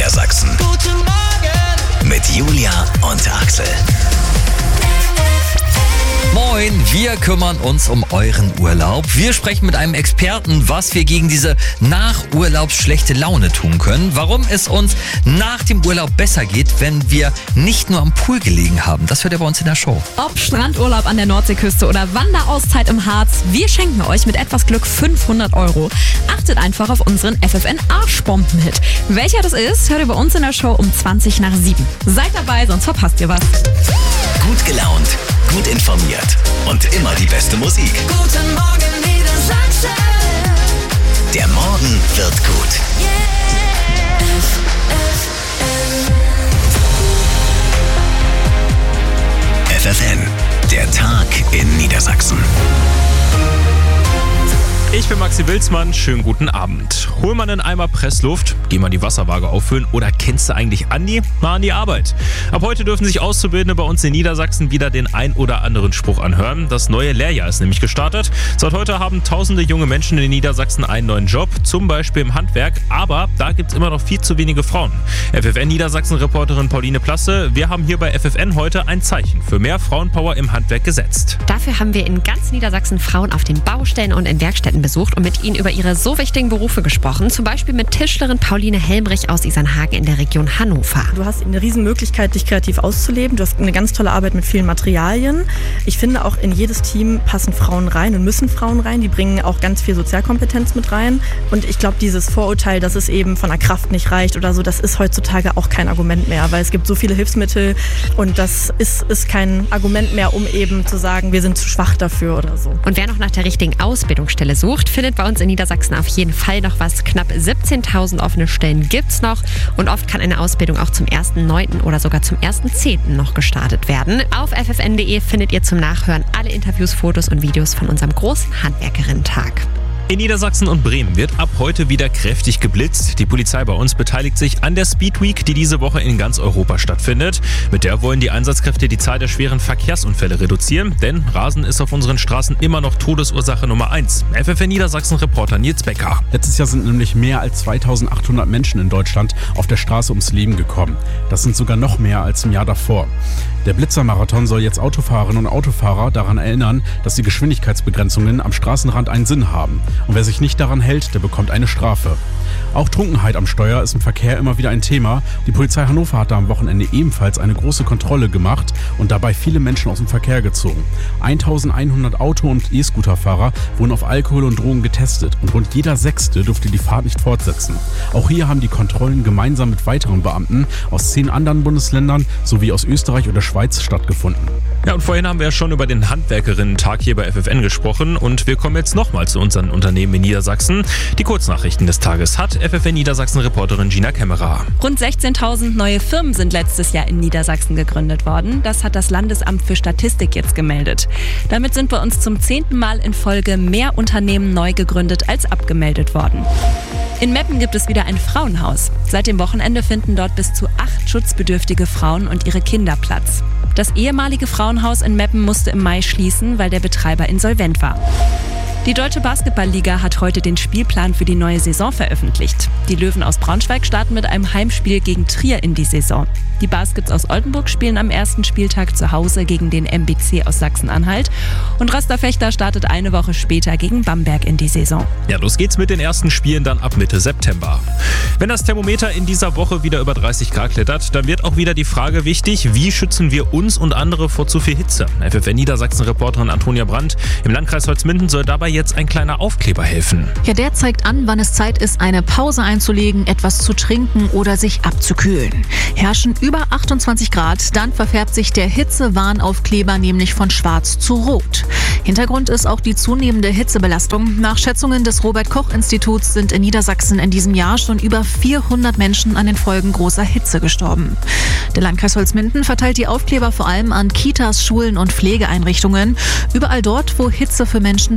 Niedersachsen. Guten Morgen! Mit Julia und Axel. Moin, wir kümmern uns um euren Urlaub. Wir sprechen mit einem Experten, was wir gegen diese Nachurlaubsschlechte Laune tun können. Warum es uns nach dem Urlaub besser geht, wenn wir nicht nur am Pool gelegen haben. Das hört ihr bei uns in der Show. Ob Strandurlaub an der Nordseeküste oder Wanderauszeit im Harz, wir schenken euch mit etwas Glück 500 €. Achtet einfach auf unseren FFN-Arschbomben-Hit. Welcher das ist, hört ihr bei uns in der Show um 7:20. Seid dabei, sonst verpasst ihr was. Gut gelaunt, gut informiert und immer die beste Musik. Guten Morgen, Niedersachsen! Der Morgen wird gut. FFN, der Tag in Niedersachsen. Ich bin Maxi Wilsmann, schönen guten Abend. Hol mal einen Eimer Pressluft, geh mal die Wasserwaage auffüllen oder kennst du eigentlich Andi? Mal an die Arbeit. Ab heute dürfen sich Auszubildende bei uns in Niedersachsen wieder den ein oder anderen Spruch anhören. Das neue Lehrjahr ist nämlich gestartet. Seit heute haben tausende junge Menschen in Niedersachsen einen neuen Job, zum Beispiel im Handwerk, aber da gibt es immer noch viel zu wenige Frauen. FFN Niedersachsen-Reporterin Pauline Plasse, wir haben hier bei FFN heute ein Zeichen für mehr Frauenpower im Handwerk gesetzt. Dafür haben wir in ganz Niedersachsen Frauen auf den Baustellen und in Werkstätten besucht und mit ihnen über ihre so wichtigen Berufe gesprochen. Zum Beispiel mit Tischlerin Pauline Helmrich aus Isernhagen in der Region Hannover. Du hast eine riesen Möglichkeit, dich kreativ auszuleben. Du hast eine ganz tolle Arbeit mit vielen Materialien. Ich finde, auch in jedes Team passen Frauen rein und müssen Frauen rein. Die bringen auch ganz viel Sozialkompetenz mit rein. Und ich glaube, dieses Vorurteil, dass es eben von der Kraft nicht reicht oder so, das ist heutzutage auch kein Argument mehr, weil es gibt so viele Hilfsmittel und das ist kein Argument mehr, um eben zu sagen, wir sind zu schwach dafür oder so. Und wer noch nach der richtigen Ausbildungsstelle sucht, findet bei uns in Niedersachsen auf jeden Fall noch was. Knapp 17.000 offene Stellen gibt's noch und oft kann eine Ausbildung auch zum 1.9. oder sogar zum 1.10. noch gestartet werden. Auf ffn.de findet ihr zum Nachhören alle Interviews, Fotos und Videos von unserem großen Handwerkerinnen-Tag. In Niedersachsen und Bremen wird ab heute wieder kräftig geblitzt. Die Polizei bei uns beteiligt sich an der Speed Week, die diese Woche in ganz Europa stattfindet. Mit der wollen die Einsatzkräfte die Zahl der schweren Verkehrsunfälle reduzieren, denn Rasen ist auf unseren Straßen immer noch Todesursache Nummer 1. FFN Niedersachsen-Reporter Nils Becker. Letztes Jahr sind nämlich mehr als 2.800 Menschen in Deutschland auf der Straße ums Leben gekommen. Das sind sogar noch mehr als im Jahr davor. Der Blitzermarathon soll jetzt Autofahrerinnen und Autofahrer daran erinnern, dass die Geschwindigkeitsbegrenzungen am Straßenrand einen Sinn haben. Und wer sich nicht daran hält, der bekommt eine Strafe. Auch Trunkenheit am Steuer ist im Verkehr immer wieder ein Thema. Die Polizei Hannover hat da am Wochenende ebenfalls eine große Kontrolle gemacht und dabei viele Menschen aus dem Verkehr gezogen. 1.100 Auto- und E-Scooter-Fahrer wurden auf Alkohol und Drogen getestet und rund jeder Sechste durfte die Fahrt nicht fortsetzen. Auch hier haben die Kontrollen gemeinsam mit weiteren Beamten aus 10 anderen Bundesländern sowie aus Österreich oder Schweiz stattgefunden. Ja, und vorhin haben wir ja schon über den Handwerkerinnen-Tag hier bei FFN gesprochen und wir kommen jetzt nochmal zu unseren Unternehmen in Niedersachsen. Die Kurznachrichten des Tages hat FFN Niedersachsen-Reporterin Gina Kämmerer. Rund 16.000 neue Firmen sind letztes Jahr in Niedersachsen gegründet worden. Das hat das Landesamt für Statistik jetzt gemeldet. Damit sind bei uns zum 10. Mal in Folge mehr Unternehmen neu gegründet als abgemeldet worden. In Meppen gibt es wieder ein Frauenhaus. Seit dem Wochenende finden dort bis zu 8 schutzbedürftige Frauen und ihre Kinder Platz. Das ehemalige Frauenhaus in Meppen musste im Mai schließen, weil der Betreiber insolvent war. Die Deutsche Basketballliga hat heute den Spielplan für die neue Saison veröffentlicht. Die Löwen aus Braunschweig starten mit einem Heimspiel gegen Trier in die Saison. Die Baskets aus Oldenburg spielen am ersten Spieltag zu Hause gegen den MBC aus Sachsen-Anhalt. Und Röster-Fechter startet eine Woche später gegen Bamberg in die Saison. Ja, los geht's mit den ersten Spielen dann ab Mitte September. Wenn das Thermometer in dieser Woche wieder über 30 Grad klettert, dann wird auch wieder die Frage wichtig, wie schützen wir uns und andere vor zu viel Hitze? FFN Niedersachsen-Reporterin Antonia Brandt. Im Landkreis Holzminden soll dabei jetzt ein kleiner Aufkleber helfen. Ja, der zeigt an, wann es Zeit ist, eine Pause einzulegen, etwas zu trinken oder sich abzukühlen. Herrschen über 28 Grad, dann verfärbt sich der Hitzewarnaufkleber nämlich von schwarz zu rot. Hintergrund ist auch die zunehmende Hitzebelastung. Nach Schätzungen des Robert-Koch-Instituts sind in Niedersachsen in diesem Jahr schon über 400 Menschen an den Folgen großer Hitze gestorben. Der Landkreis Holzminden verteilt die Aufkleber vor allem an Kitas, Schulen und Pflegeeinrichtungen. Überall dort, wo Hitze für Menschen besonders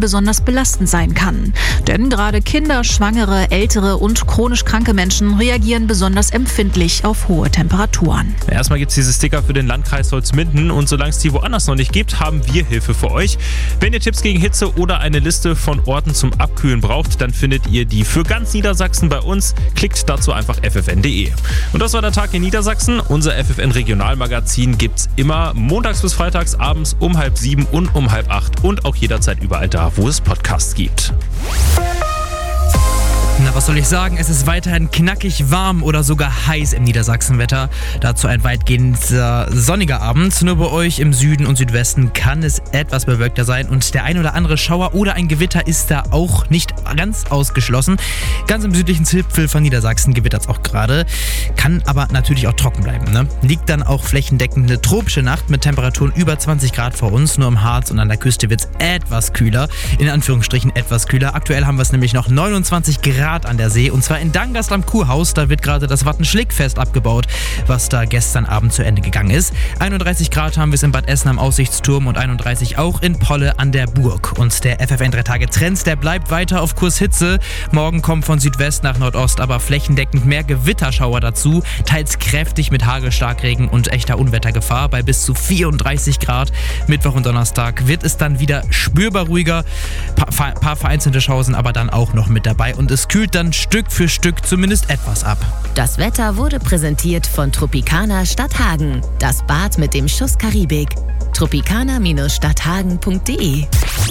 belastend sein kann. Denn gerade Kinder, Schwangere, ältere und chronisch kranke Menschen reagieren besonders empfindlich auf hohe Temperaturen. Erstmal gibt es diese Sticker für den Landkreis Holzminden und solange es die woanders noch nicht gibt, haben wir Hilfe für euch. Wenn ihr Tipps gegen Hitze oder eine Liste von Orten zum Abkühlen braucht, dann findet ihr die für ganz Niedersachsen bei uns. Klickt dazu einfach ffn.de. Und das war der Tag in Niedersachsen. Unser FFN Regionalmagazin gibt's immer montags bis freitags abends um 6:30 und um 7:30 und auch jederzeit überall da, wo es Podcasts gibt. Na, was soll ich sagen? Es ist weiterhin knackig warm oder sogar heiß im Niedersachsenwetter. Dazu ein weitgehend sonniger Abend. Nur bei euch im Süden und Südwesten kann es etwas bewölkter sein und der ein oder andere Schauer oder ein Gewitter ist da auch nicht ganz ausgeschlossen. Ganz im südlichen Zipfel von Niedersachsen gewittert es auch gerade. Kann aber natürlich auch trocken bleiben. Ne? Liegt dann auch flächendeckend eine tropische Nacht mit Temperaturen über 20 Grad vor uns. Nur im Harz und an der Küste wird es etwas kühler. In Anführungsstrichen etwas kühler. Aktuell haben wir es nämlich noch 29 Grad an der See und zwar in Dangast am Kurhaus. Da wird gerade das Wattenschlickfest abgebaut, was da gestern Abend zu Ende gegangen ist. 31 Grad haben wir es in Bad Essen am Aussichtsturm und 31 auch in Polle an der Burg. Und der FFN 3 Tage Trend, der bleibt weiter auf Kurs Hitze. Morgen kommt von Südwest nach Nordost aber flächendeckend mehr Gewitterschauer dazu, teils kräftig mit Hagel, Starkregen und echter Unwettergefahr bei bis zu 34 Grad. Mittwoch und Donnerstag wird es dann wieder spürbar ruhiger. Paar vereinzelte Schauer sind aber dann auch noch mit dabei und es kühlt dann Stück für Stück zumindest etwas ab. Das Wetter wurde präsentiert von Tropicana Stadthagen. Das Bad mit dem Schuss Karibik. Tropicana-stadthagen.de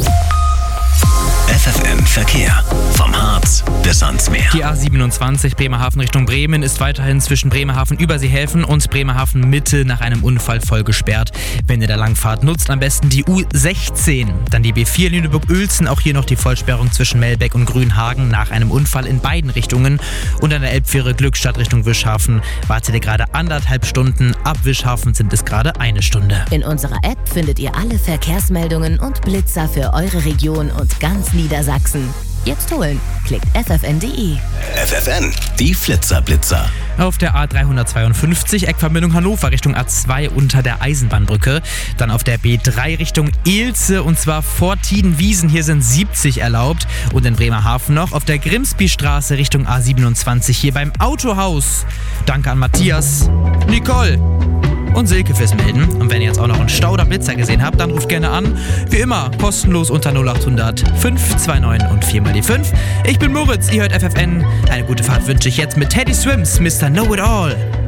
FFN Verkehr. Vom Harz bis ans Meer. Die A27 Bremerhaven Richtung Bremen ist weiterhin zwischen Bremerhaven-Überseehäfen und Bremerhaven-Mitte nach einem Unfall voll gesperrt. Wenn ihr da langfahrt, nutzt am besten die U16. Dann die B4 Lüneburg-Uelzen, auch hier noch die Vollsperrung zwischen Melbeck und Grünhagen nach einem Unfall in beiden Richtungen. Und an der Elbfähre Glückstadt Richtung Wischhafen wartet ihr gerade 1,5 Stunden. Ab Wischhafen sind es gerade 1 Stunde. In unserer App findet ihr alle Verkehrsmeldungen und Blitzer für eure Region und ganz Niedersachsen. Jetzt holen. Klickt ffn.de. FFN, die Flitzer-Blitzer. Auf der A352 Eckverbindung Hannover Richtung A2 unter der Eisenbahnbrücke. Dann auf der B3 Richtung Ilze und zwar vor Tiedenwiesen. Hier sind 70 erlaubt. Und in Bremerhaven noch auf der Grimsbystraße Richtung A27 hier beim Autohaus. Danke an Matthias, Nicole und Silke fürs Melden. Und wenn ihr jetzt auch noch einen Stau oder Blitzer gesehen habt, dann ruft gerne an. Wie immer, kostenlos unter 0800 529 und 4x5. Ich bin Moritz, ihr hört FFN. Eine gute Fahrt wünsche ich jetzt mit Teddy Swims, Mr. Know It All.